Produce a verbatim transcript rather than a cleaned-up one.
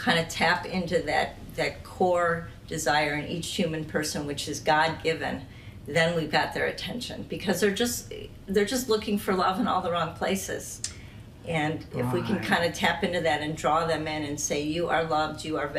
kind of tap into that, that core desire in each human person, which is God-given, then we've got their attention, because they're just they're just looking for love in all the wrong places. And if we can Right. kind of tap into that and draw them in and say, you are loved, you are